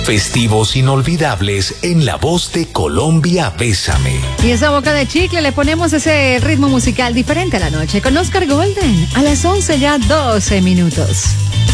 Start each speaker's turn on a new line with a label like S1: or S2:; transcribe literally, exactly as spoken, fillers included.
S1: Festivos inolvidables en la voz de Colombia Bésame.
S2: Y esa boca de chicle le ponemos ese ritmo musical diferente a la noche con Oscar Golden a las once ya doce minutos.